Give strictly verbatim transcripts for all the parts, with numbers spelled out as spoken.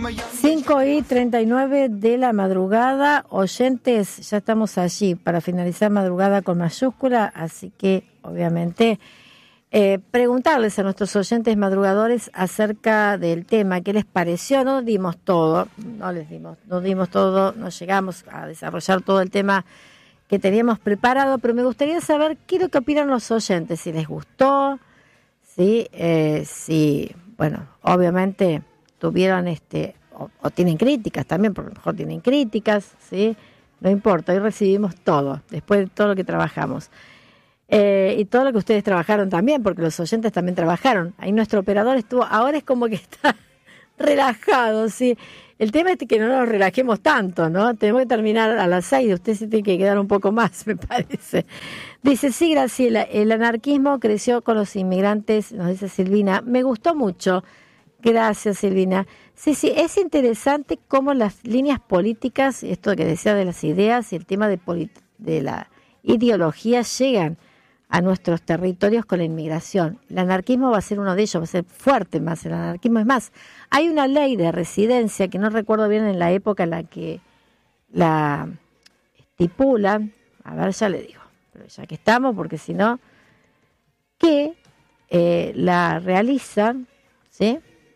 cinco y treinta y nueve de la madrugada. Oyentes, ya estamos allí para finalizar madrugada con mayúscula, así que obviamente eh, preguntarles a nuestros oyentes madrugadores acerca del tema, qué les pareció. No dimos todo, no les dimos, no dimos todo, no llegamos a desarrollar todo el tema que teníamos preparado, pero me gustaría saber qué es lo que opinan los oyentes, si les gustó, si, eh, si bueno, obviamente tuvieron este o, o tienen críticas también, porque a lo mejor tienen críticas, ¿sí? No importa, hoy recibimos todo, después de todo lo que trabajamos. Eh, y todo lo que ustedes trabajaron también, porque los oyentes también trabajaron. Ahí nuestro operador estuvo, ahora es como que está relajado, ¿sí? El tema es que no nos relajemos tanto, ¿no? Tenemos que terminar a las seis, usted se tiene que quedar un poco más, me parece. Dice, sí, Graciela, el anarquismo creció con los inmigrantes, nos dice Silvina. Me gustó mucho. Gracias, Silvina. Sí, sí, es interesante cómo las líneas políticas, esto que decía de las ideas y el tema de, polit- de la ideología llegan a nuestros territorios con la inmigración. El anarquismo va a ser uno de ellos, va a ser fuerte más. El anarquismo es más. Hay una ley de residencia que no recuerdo bien en la época en la que la estipula, a ver, ya le digo, pero ya que estamos, porque si no, que eh, la realizan, ¿sí?,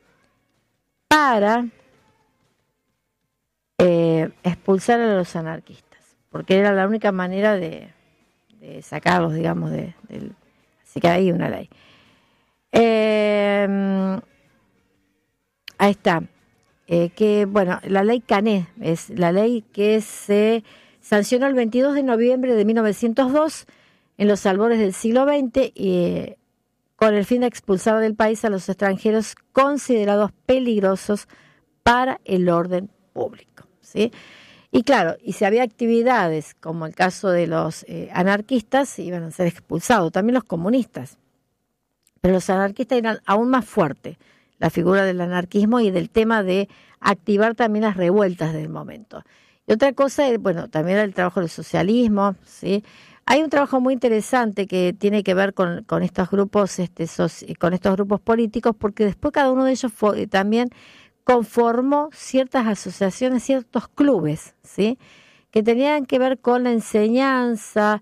para eh, expulsar a los anarquistas, porque era la única manera de, de sacarlos, digamos, de, de, así que hay una ley. Eh, ahí está, eh, que bueno, la ley Cané es la ley que se sancionó el veintidós de noviembre de mil novecientos dos en los albores del siglo veinte y con el fin de expulsar del país a los extranjeros considerados peligrosos para el orden público, ¿sí? Y claro, y si había actividades, como el caso de los eh, anarquistas, iban a ser expulsados, también los comunistas. Pero los anarquistas eran aún más fuertes, la figura del anarquismo y del tema de activar también las revueltas del momento. Y otra cosa, bueno, también el trabajo del socialismo, ¿sí? Hay un trabajo muy interesante que tiene que ver con, con estos grupos, este, soci, con estos grupos políticos, porque después cada uno de ellos fue, también conformó ciertas asociaciones, ciertos clubes, ¿sí?, que tenían que ver con la enseñanza,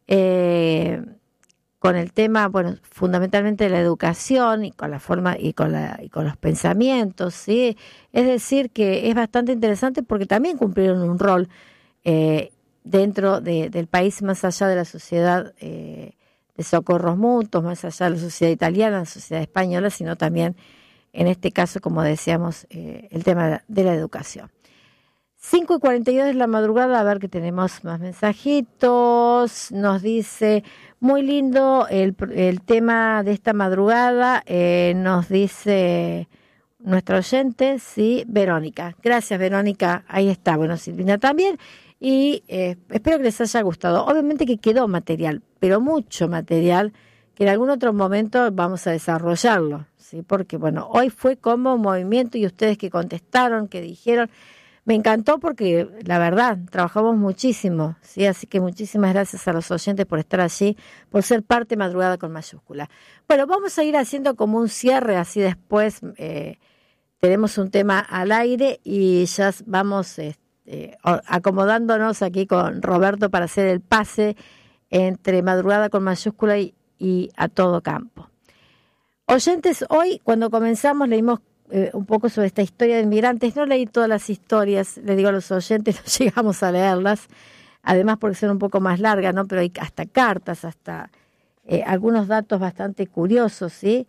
eh, con el tema, bueno, fundamentalmente de la educación y con la forma y con la y con los pensamientos, ¿sí? Es decir, que es bastante interesante porque también cumplieron un rol eh, dentro de, del país, más allá de la sociedad eh, de socorros mutuos, más allá de la sociedad italiana, la sociedad española, sino también, en este caso, como decíamos, eh, el tema de la educación. cinco y cuarenta y dos de la madrugada, a ver que tenemos más mensajitos. Nos dice, muy lindo el, el tema de esta madrugada, eh, nos dice nuestra oyente, sí, Verónica. Gracias, Verónica, ahí está. Bueno, Silvina también. Y eh, espero que les haya gustado. Obviamente que quedó material, pero mucho material, que en algún otro momento vamos a desarrollarlo, ¿sí? Porque, bueno, hoy fue como movimiento y ustedes que contestaron, que dijeron, me encantó porque, la verdad, trabajamos muchísimo, ¿sí? Así que muchísimas gracias a los oyentes por estar allí, por ser parte madrugada con mayúscula. Bueno, vamos a ir haciendo como un cierre, así después eh, tenemos un tema al aire y ya vamos este, Eh, acomodándonos aquí con Roberto para hacer el pase entre madrugada con mayúscula y, y a todo campo. Oyentes, hoy cuando comenzamos leímos eh, un poco sobre esta historia de inmigrantes. No leí todas las historias, le digo a los oyentes, no llegamos a leerlas, además porque son un poco más largas, ¿no? Pero hay hasta cartas, hasta eh, algunos datos bastante curiosos, ¿sí?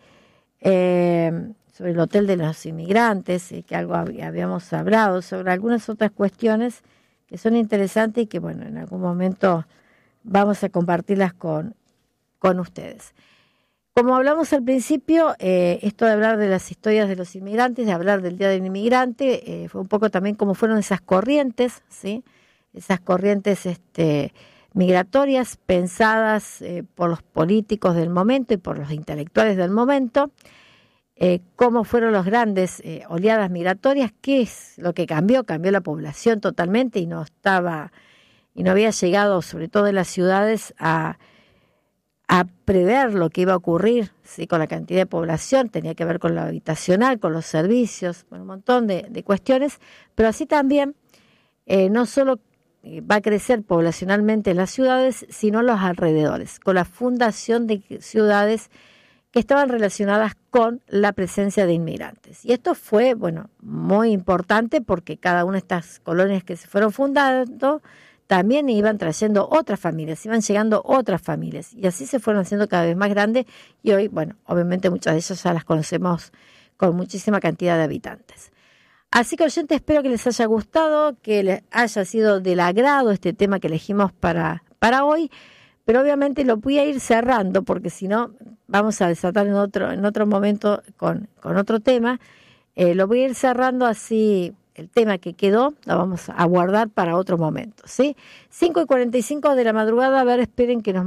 Eh, sobre el Hotel de los Inmigrantes, eh, que algo habíamos hablado, sobre algunas otras cuestiones que son interesantes y que, bueno, en algún momento vamos a compartirlas con, con ustedes. Como hablamos al principio, eh, esto de hablar de las historias de los inmigrantes, de hablar del Día del Inmigrante, eh, fue un poco también cómo fueron esas corrientes, ¿sí? Esas corrientes este, migratorias pensadas eh, por los políticos del momento y por los intelectuales del momento. Eh, cómo fueron las grandes eh, oleadas migratorias, qué es lo que cambió, cambió la población totalmente y no estaba, y no había llegado, sobre todo en las ciudades, a, a prever lo que iba a ocurrir, ¿sí? Con la cantidad de población, tenía que ver con lo habitacional, con los servicios, con un montón de, de cuestiones, pero así también eh, no solo va a crecer poblacionalmente en las ciudades, sino en los alrededores, con la fundación de ciudades que estaban relacionadas con la presencia de inmigrantes. Y esto fue, bueno, muy importante porque cada una de estas colonias que se fueron fundando también iban trayendo otras familias, iban llegando otras familias, y así se fueron haciendo cada vez más grandes, y hoy, bueno, obviamente muchas de ellas ya las conocemos con muchísima cantidad de habitantes. Así que, oyentes, espero que les haya gustado, que les haya sido del agrado este tema que elegimos para, para hoy, pero obviamente lo voy a ir cerrando, porque si no, vamos a desatar en otro, en otro momento con, con otro tema. Eh, lo voy a ir cerrando así. El tema que quedó lo vamos a guardar para otro momento, ¿sí? cinco y cuarenta y cinco de la madrugada, a ver, esperen que nos